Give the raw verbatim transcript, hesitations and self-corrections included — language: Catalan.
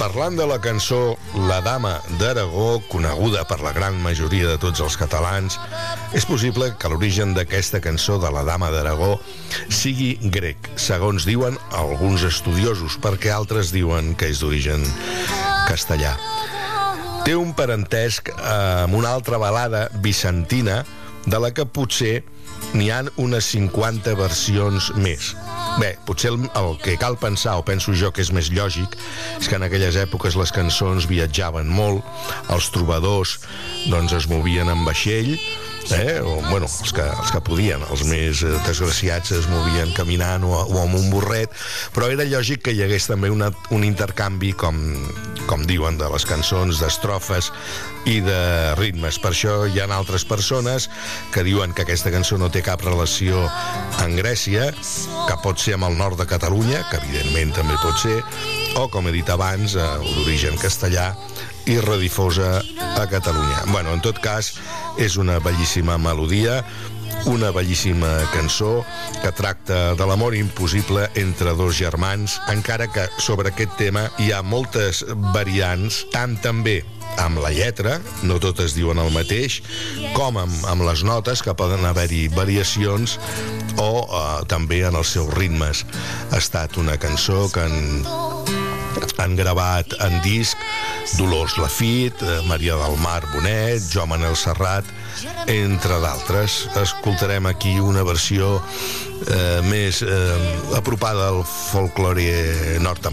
Parlant de la cançó La Dama d'Aragó, coneguda per la gran majoria de tots els catalans, és possible que l'origen d'aquesta cançó de La Dama d'Aragó sigui grec, segons diuen alguns estudiosos, perquè altres diuen que és d'origen castellà. Té un parentesc amb una altra balada bizantina de la que potser n'hi ha unes cinquanta versions més. Bé, potser el, el que cal pensar, o penso jo que és més lògic, és que en aquelles èpoques les cançons viatjaven molt, els trobadors doncs es movien en vaixell, eh? o, bueno, els que, els que podien, els més eh, desgraciats es movien caminant o, o amb un burret, però era lògic que hi hagués també una, un intercanvi, com, com diuen, de les cançons, d'estrofes i de ritmes. Per això hi ha altres persones que diuen que aquesta cançó no té cap relació amb Grècia, que pot ser amb el nord de Catalunya, que evidentment també pot ser, o, com he dit abans, eh, d'origen castellà i redifosa a Catalunya. Bueno, en tot cas, és una bellíssima melodia, una bellíssima cançó que tracta de l'amor impossible entre dos germans, encara que sobre aquest tema hi ha moltes variants, tant també amb la lletra, no totes diuen el mateix, com amb, amb les notes, que poden haver-hi variacions, o eh, també en els seus ritmes. Ha estat una cançó que han, han gravat en disc Dolors Lafit, Maria del Mar Bonet, Joan Manel Serrat, entre d'altres. Escoltarem aquí una versió eh, més eh, apropada al folklore nord-americà.